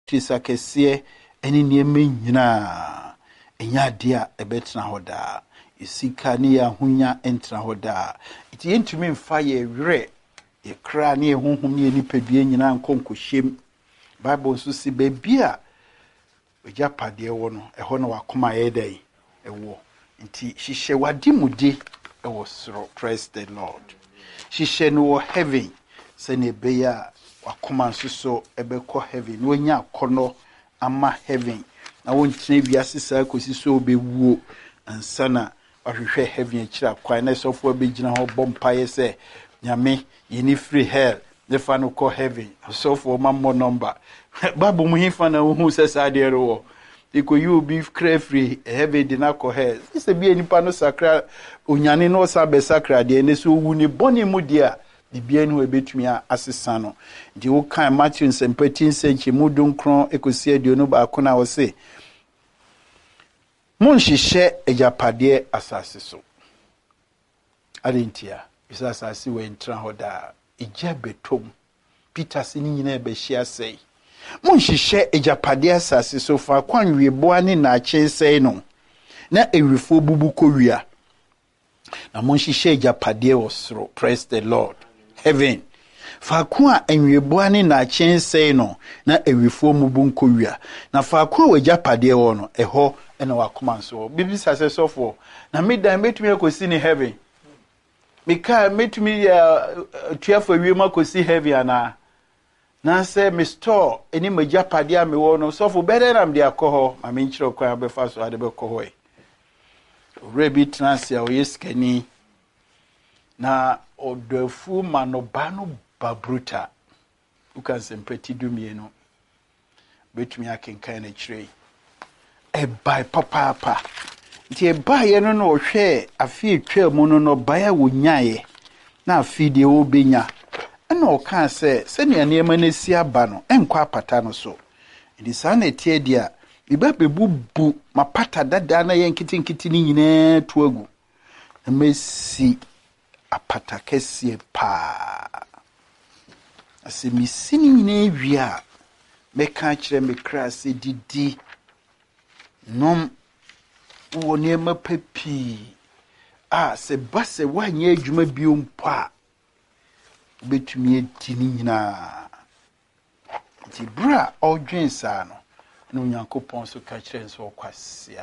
tisakese eni nieme nyina enya dia ebetena hoda isika ne ya hunya entena hoda iti yentumi mfa ye were ye kra ne honhom ne nipadua nyina nkonkohyem Bible nso si bebia ejapade wo no eho na wakoma yedai ewo nti hihye wadi mude ewo soro. Praise the Lord. Hihye no heaven se ne beya wakoma nso so ebekọ heaven no nya akono ama heaven na wontene wiase saa kosi so obewuo ansana ahwehwe heaven akira kwan na sofo abegina ho bompaye se nyame yini free hell the fan ko heaven sofo mammo number babu muhifa na hu se sadere wo iko you be free heaven di na ko hell ise bi enipa no sakra onyane no sabe sakra de ne so wu ni boni mu dia bibia no ebetumi asesa no di wo kan Matthew 17 mudun kron ekosi aduonu ba akona wo se Munhihye ejapade asase so. Adentia, isa asase we ntra hoda. Ija betom. Peter sini nyina ebehia sei. Munhihye ejapade asase so fa kwanwe boane na achensei no. Na ewifo bubu kowia. Na munhihye ejapade osoro. Praise the Lord. Heaven. Fa kwa enwe boane na achensei no. Na ewifo mubu nkowia. Na fa kwa wejapade wo no eho ena wakoma so bibi sase sofo na medan metumi akosi ni heaven mika metumi tuafo wiem akosi heaven ana na se me store eni majapade a me wo no sofo bede nam de akoho ma me nchiro kwan abefa so ade be koho e rebi transia o yeskani na odofu manobano babruta ukanse mpeti dumienu betumi akenkan na chire by papa nti ebaye no no hwe afi twa mu no no baya wonyae na afi de obenya na o kan se ne anema na si aba no enkwa apata no so ndi sa na tie dia biba bebubu mapata dada na ye nkitinkiti ni nyina to agu na mesi apata kese pa asemisi ni nyina ewia meka kire mekra se didi nom woni ma papi se base wanye adwuma biom pa betumi etini nyina ti bra odwen sa no na Onyankopon so ka kire nso kwasia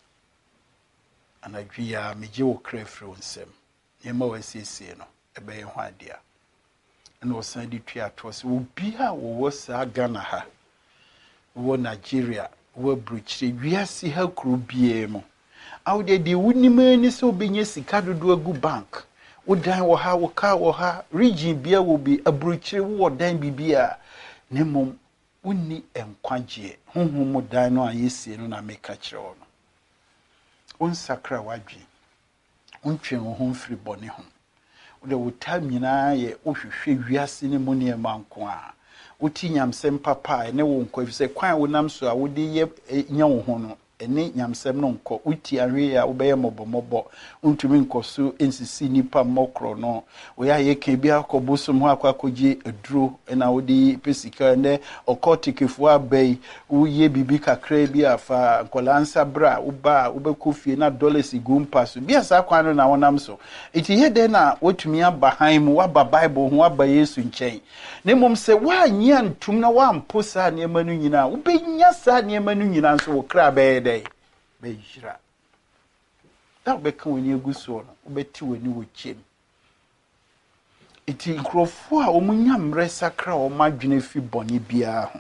anadwia meje wo krefre onsem yema wasiesie no ebe ye ho adia na osan di twa to se obi a wo sa Ghana ha wo Nigeria wo bruchiri wiase ha kru bie mo awde di wunima ni so benye sika dodo agu bank wo dan wo ha wo ka wo ha region bia wo bi abruchiri wo dan bibia nemom wonni enkwagye honhom dan no ayesie no na meka kire wo no onsakra wadwe ontwe wo ho mfiri bone ho wo wo tamina ye ohwehwe wiase ni mo ne manko a uti nyamsem papa ene wo nko efise kwan wo nam so a wo de ye nya wo ho no ene nyamsem no nko uti ahwe ya wo beye mobomobo untumi nkoso ensisi nipa mokro no wo ya ye kan bia akobosom ho akwakogie aduro ena wo de pesika ne okotikefo abai wo ye bibi kakra bi afa nkolansa bra wo ba wo be kofie na dollars gumpa so bia sa kwan no na wo nam so iti ye de na wotumi abahan mu wa ba bible ho aba Yesu nchen ne mom se wa nya ntum na wa mposa ne manu nyina wo be nya sa ne manu nyina so wo kra be dey be jira da be kan woni eguso no wo beti woni wo chem iti nkrofo a omunya mre sakra o madwene fi bone bia ho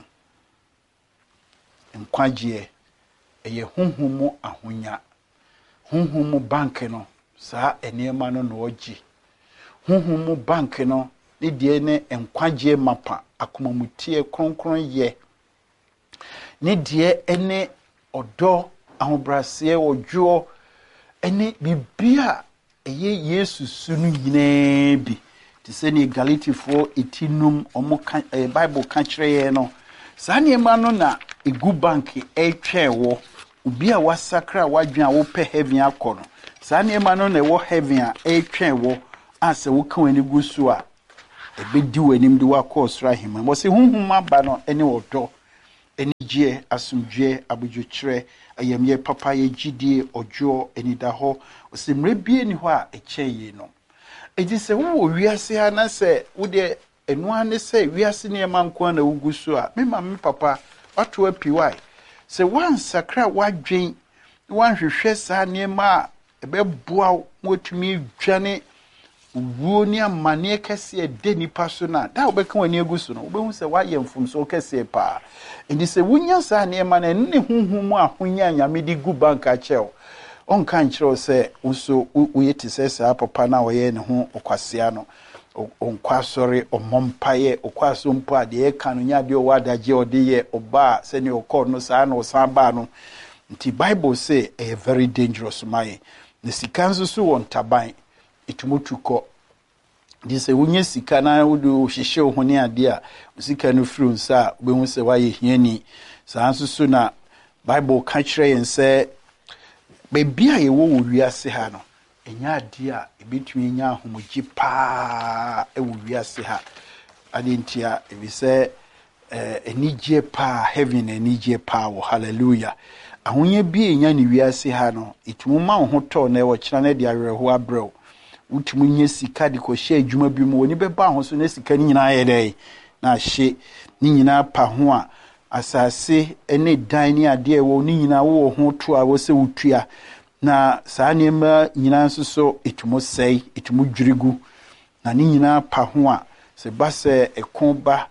nkwagye eye honhomu ahonya honhomu bank no saa enema no no ogi honhomu bank no ne die ne nkwagye mapa akomamutie kronkron ye ne die ene odo ahobrase odwo ene bibia eye Yesu sunu nyina bi ti se ne Galatifo etinum omo Bible ka kire ye no saa ne ma no na egu bank etwewo obi a wasakra wadwen a wo pe heaven akọ no saa ne ma no na wo heaven a etwewo ase wo kan ani gusu a ebedi wanim de wakọ sra hima mo se honhom aba no ene odo anigye asomdwe abodwokyerɛ ayamye papa ye gidie ojo enida ho osimre bie ni ho a ekyeye no edi se wo wiase ha na se wo de enu ane se wiase ne manko na wugusu a me mama papa wato apiwai se wansakra wadwen wanhwehwɛ saa niema ebeboa wotumi dwane wuo ni amane kese de nipa so na da obeka wani agusu no obehu se waye mfumso kese pa enti se wunya saa niema na ne hunhum ahonya nyame di gu bank a chew onka nkyerɛ se uso uyeti se saa papa na woye ne ho okwasea no onkwasori omompaye okwaso mpo ade eka no nya de owadaje odeye oba se ne okɔ no saa na osamba no nti Bible say a very dangerous man ne sikanzo so won taban itumutuko dise wunye sika na wudu hihye ohone ade a sika no firi nsa obehu se waye hiani saa nso so na Bible ka kyerɛ yen se bebia ye wo wiase ha no enya ade a ebetumi nya ahomoji pa ewo wiase ha ade ntia ebi se enigye pa heaven enigye pa wo hallelujah ahonye bi enya ni wiase ha no itumu ma ho to na e wo kyena na de awerɛho abrɛw utumu nye sika de ko hye adwuma bi mu woni beba ho so na sika ni nyina ye dai na hye ni nyina pa ho a asase ene dan ni ade wo ni nyina wo ho to a wo se wutua na saa niema nyina nso so itumu sei itumu dwirigu na ni nyina pa ho a se ba se ekonba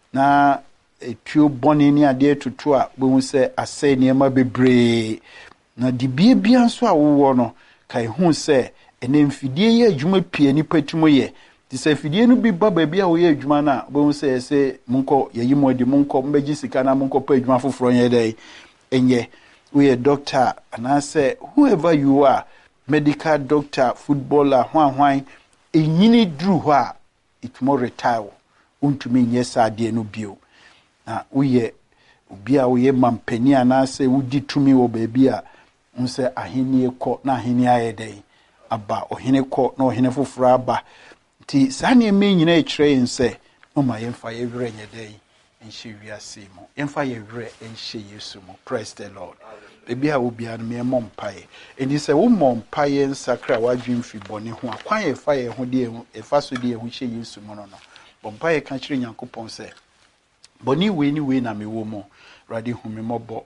na etuo boni ni ade tutu a bo se asɛ niema bebree na di bia nso a wo no kai hu se ene mfidie ye adwuma pie ni patumo ye di se fidie no bi ba baabi a wo ye adwuma na bo se munko yeyimo di munko mbeji sika na munko pa adwuma foforo ye dai enye we a doctor and I say whoever you are medical doctor footballer hwan enyini dru ho a it more retire untumi nye saade no bio na we obi a we mampani ana say wudi tumi wo baabi a unse ahenie kɔ na ahenie ayedai aba ohene kɔ na ohene foforo aba ti sane me nyina ekire nse o ma yemfa ye were nyedai enhye wiase mu yemfa ye were enhye Yesu mu praise the Lord ebi a obi an me mompae eni se wo mompae nsakra wadwin fi bone ho akwan ye fa ye ho de efa so de ho hye Yesu mu no mompae ka kire Nyankopɔn se boni we ni we na me wo mu rade hu me mɔbɔ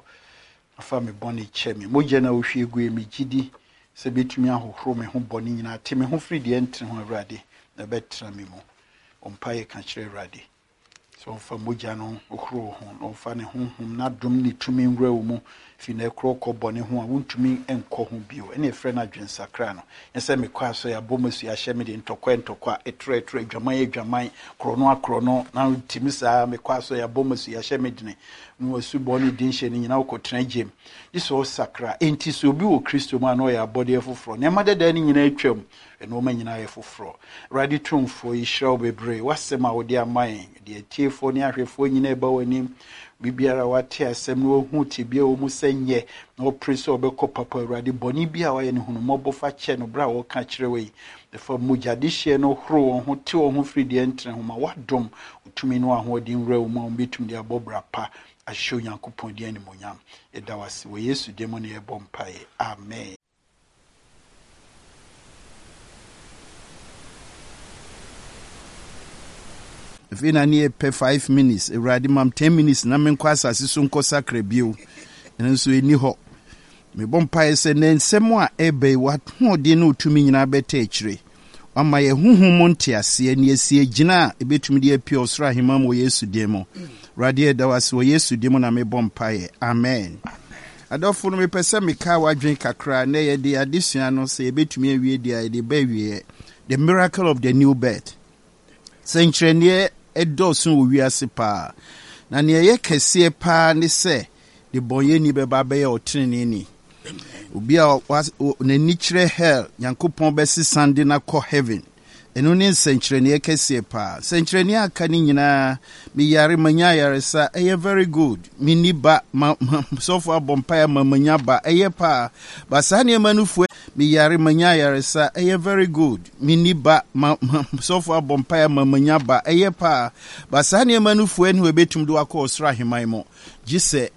afa me bone che me mogye na wo hwie gu e me gidi se betumi ahohoro me ho bone nyina te me ho firi de entre ho awrade na betra me mu mompae ka kire awrade so fa mogya no ohoro ho no fa ne honhom na dom ni tumi nwra wo mu fi na ekro kɔ bone ho a wontumi enkɔ ho bio ene efre na dwensakra no yese me kwa so ya bomasu ya hye me de ntokwa etre adwaman krono na timi saa me kwa so ya bomasu ya hye me dine no wasu bone din hye ni nyina wokotena gem iso sakra enti so obi wo Kristo ma no ya body efoforo ne madada ni nyina atwam eno ma nyina efoforo ready tumfo yishraw bebre wasema wo de aman de tiefo ni ahwefo nyina eba wanim bibiara wate asem no hu tibia wo musenye no preso obekɔ papa awrade boni bia wa ye ne hunu mɔbɔfa che no bra wo ka kyerɛ we the for mujadihye no horo wo ho te wo ho firi de entre ho ma wadom utumi no ahodin wra wo ma betum de abobra pa ahyew Nyankopɔn de animonyam eda wase wo Yesu de mo ne yɛbɔ mpae amen. If in any pay 5 minutes, a radimam 10 minutes, na men kwasa sisunko sacre bio, and so any ho. Me bompire se nen semwa ebe wat ho de no tumi nyina beta echire. Ama ye huhumonte ase ne asie gina ebetumi de apia osra himam wo Yesu demo. Radie da was wo Yesu demo na me bompire. Amen. Adofo no me pese me ka wadwen kakra na ye de adesua no se ebetumi awie de de ba wie. The miracle of the new birth. Sentrenie edosun wo wiase pa na ne ye kese pa ne se de bonye ni beba be ya otrene ni obi a na ni kire hell Nyankopɔn be sisande na kɔ heaven eno ne sentrenie kese pa sentrenie aka ni nyina mi yare manya yare sa very good mi ni ba so for bompire manya ba pa ba sa ne manufu mi yare manya yare sa very good mi ni ba so for bompire manya ba pa ba sa ne manufu enu ebetum do akɔ osra hemai mo gise